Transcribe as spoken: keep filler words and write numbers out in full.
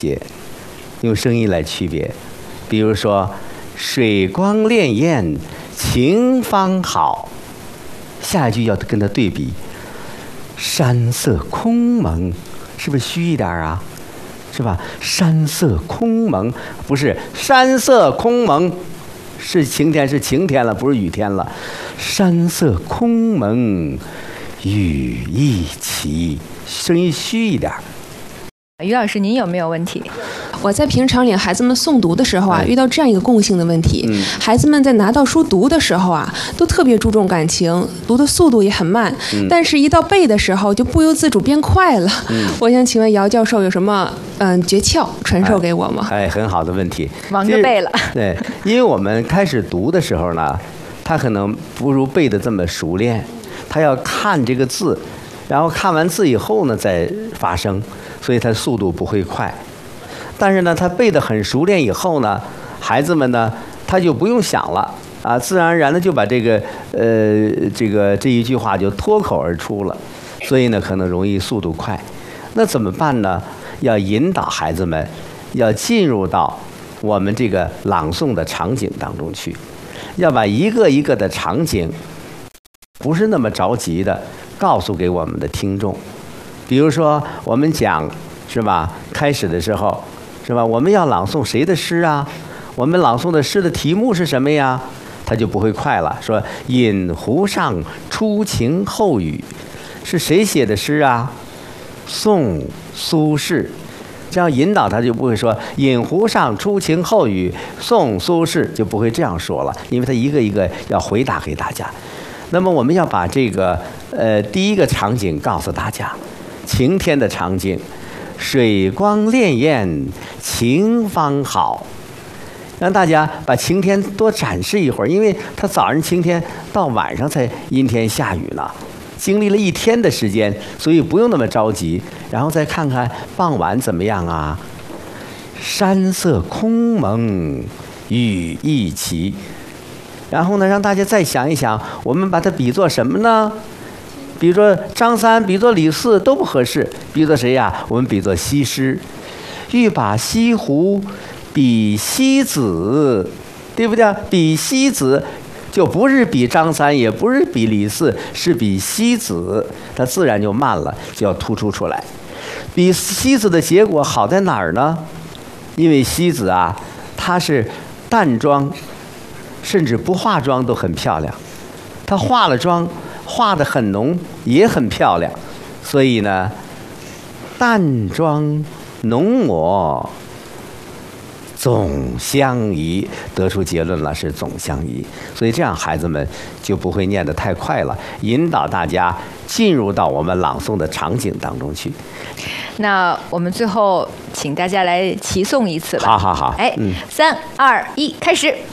用声音来区别。比如说，水光潋滟晴方好，下一句要跟它对比。山色空蒙，是不是虚一点啊？是吧？山色空蒙，不是山色空蒙，是晴天，是晴天了，不是雨天了。山色空蒙，雨亦奇，声音虚一点。 于老师，您有没有问题？ 我在平常领孩子们诵读的时候啊， 嗯、 遇到这样一个共性的问题、嗯，孩子们在拿到书读的时候啊，都特别注重感情，读的速度也很慢，嗯、但是一到背的时候就不由自主变快了。嗯、我想请问姚教授有什么嗯、呃、诀窍传授给我吗？ 哎，哎很好的问题， 忙着背了。 对，因为我们开始读的时候呢，他可能不如背的这么熟练，他要看这个字，然后看完字以后呢再发声，所以他速度不会快。但是呢，他背得很熟练以后呢，孩子们呢，他就不用想了啊，自然而然的就把这个呃这个这一句话就脱口而出了，所以呢，可能容易速度快。那怎么办呢？要引导孩子们，要进入到我们这个朗诵的场景当中去，要把一个一个的场景，不是那么着急的告诉给我们的听众。比如说，我们讲是吧？开始的时候。是吧？我们要朗诵谁的诗啊？我们朗诵的诗的题目是什么呀？他就不会快了。说“饮湖上初晴后雨”，是谁写的诗啊？宋苏轼。这样引导他就不会说“饮湖上初晴后雨”，宋苏轼就不会这样说了，因为他一个一个要回答给大家。那么我们要把这个呃第一个场景告诉大家，晴天的场景。水光潋滟晴方好，让大家把晴天多展示一会儿，因为他早上晴天到晚上才阴天下雨呢，经历了一天的时间，所以不用那么着急。然后再看看傍晚怎么样啊？山色空蒙，雨亦奇。然后呢，让大家再想一想，我们把它比作什么呢？比如说张三，比作李四都不合适，比作谁呀？我们比作西施，欲把西湖比西子，对不对？比西子就不是比张三，也不是比李四，是比西子，它自然就慢了，就要突出出来。比西子的结果好在哪儿呢？因为西子啊，她是淡妆，甚至不化妆都很漂亮，她化了妆。画得很浓，也很漂亮，所以呢，淡妆浓抹总相宜，得出结论了，是总相宜。所以这样孩子们就不会念得太快了，引导大家进入到我们朗诵的场景当中去。 那我们最后请大家来齐诵一次吧。 好好好， 哎，嗯、三二一，开始。